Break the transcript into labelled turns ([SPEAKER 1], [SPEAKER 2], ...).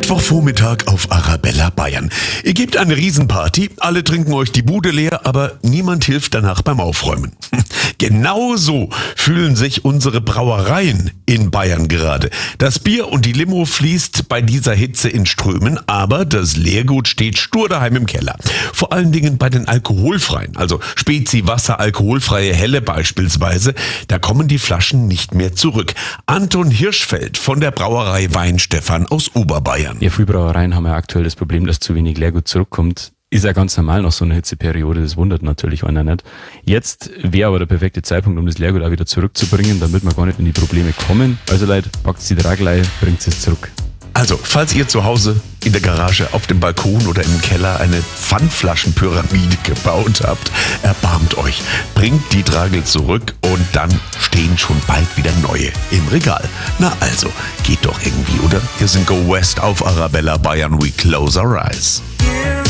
[SPEAKER 1] Mittwochvormittag auf Arabella Bayern. Ihr gebt eine Riesenparty, alle trinken euch die Bude leer, aber niemand hilft danach beim Aufräumen. Genau so fühlen sich unsere Brauereien in Bayern gerade. Das Bier und die Limo fließt bei dieser Hitze in Strömen, aber das Leergut steht stur daheim im Keller. Vor allen Dingen bei den alkoholfreien, also Spezi, Wasser, alkoholfreie Helle beispielsweise, da kommen die Flaschen nicht mehr zurück. Anton Hirschfeld von der Brauerei Weinstefan aus Oberbayern.
[SPEAKER 2] Ja, viele Brauereien haben ja aktuell das Problem, dass zu wenig Leergut zurückkommt. Ist ja ganz normal nach so einer Hitzeperiode, das wundert natürlich einer nicht. Jetzt wäre aber der perfekte Zeitpunkt, um das Leergut auch wieder zurückzubringen, damit wir gar nicht in die Probleme kommen. Also Leute, packt die Draglei, bringt es zurück.
[SPEAKER 1] Also, falls ihr zu Hause in der Garage, auf dem Balkon oder im Keller eine Pfandflaschenpyramide gebaut habt, erbarmt euch. Bringt die Dragel zurück und dann stehen schon bald wieder neue im Regal. Na also, geht doch irgendwie, oder? Hier sind Go West auf Arabella Bayern, We Close Our Eyes.
[SPEAKER 3] Yeah.